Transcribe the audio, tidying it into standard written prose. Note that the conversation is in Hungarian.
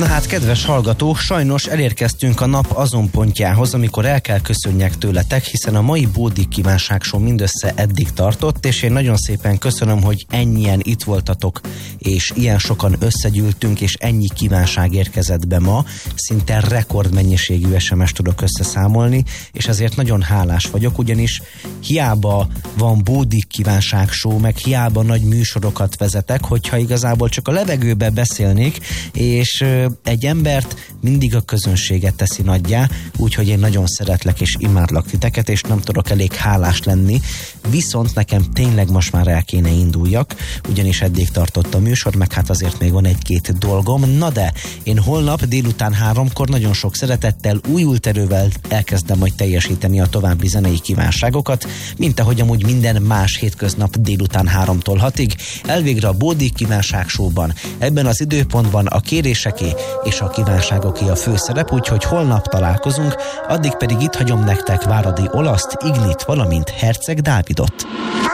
Na hát, kedves hallgatók, sajnos elérkeztünk a nap azon pontjához, amikor el kell köszönjek tőletek, hiszen a mai Bódik Kívánság Show mindössze eddig tartott, és én nagyon szépen köszönöm, hogy ennyien itt voltatok, és ilyen sokan összegyűltünk, és ennyi kívánság érkezett be ma. Szinte rekordmennyiségű SMS tudok összeszámolni, és ezért nagyon hálás vagyok, ugyanis hiába van Bódik Kívánság Show, meg hiába nagy műsorokat vezetek, hogyha igazából csak a levegőbe beszélnék, és egy embert mindig a közönséget teszi nagyjá, úgyhogy én nagyon szeretlek és imádlak titeket, és nem tudok elég hálás lenni, viszont nekem tényleg most már el kéne induljak, ugyanis eddig tartott a műsor, meg hát azért még van egy-két dolgom. Na de, én holnap délután 3-kor nagyon sok szeretettel, újult erővel elkezdem majd teljesíteni a további zenei kívánságokat, mint ahogy amúgy minden más hétköznap délután 3-tól 6-ig, elvégre a Bódik Kívánság Show-ban. Ebben az időpontban a kéréseké és a kívánságoké a főszerep, úgyhogy holnap találkozunk, addig pedig itt hagyom nektek Váradi Olaszt, Ignit, valamint Herceg Dávidot.